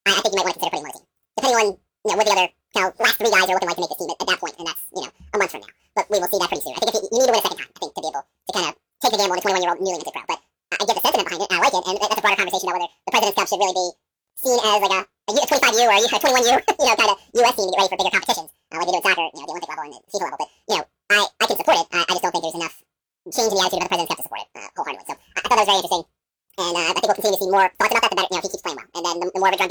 I think you might want to consider putting him on the team, depending on what the other last three guys are looking like to make this team at that point, and that's a month from now. But we will see that pretty soon. I think you need to win a second time, I think, to be able to kind of take the gamble on a 21-year-old newly minted pro. But I get the sentiment behind it, and I like it, and that's a broader conversation about whether the President's Cup should really be seen as like a 25U or a 21U, kind of U.S. team to get ready for bigger competitions, like they do in soccer, the Olympic level and the FIFA level. But I can support it. I just don't think there's enough change in the attitude of the President's Cup to support it wholeheartedly. So I thought that was very interesting, and I think we'll continue to see more thoughts about that. The better he keeps playing well, and then the more of a drum